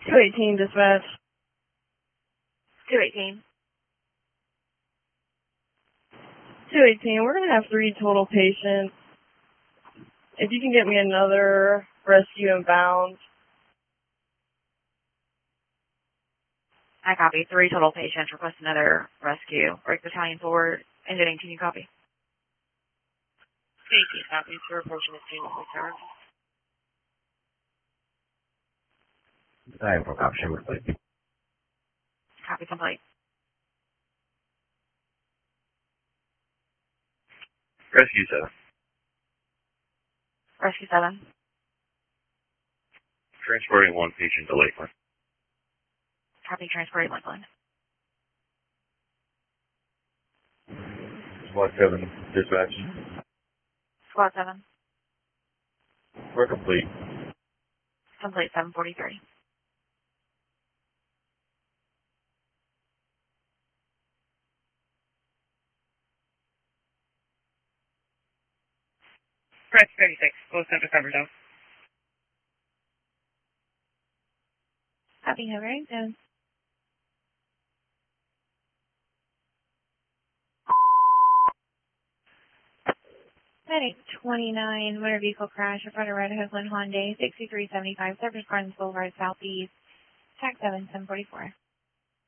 218 dispatch. 218. 218, we're going to have 3 total patients. If you can get me another rescue inbound. I copy. 3 total patients. Request another rescue. Break battalion forward. Engine 18, you copy. 18 copies. We're approaching the scene with the I am for option complete. Copy complete. Rescue 7. Rescue 7. Transporting 1 patient to Lakeland. Copy. Transporting Lakeland. Squad 7, dispatch. Squad 7. We're complete. Complete 743. Press 36. Close up to cover zone. Copy. Have right zone. Medic 29, motor vehicle crash in front of Red Hook Hyundai, 6375, Surface Gardens Boulevard, Southeast, TAC 7, 744.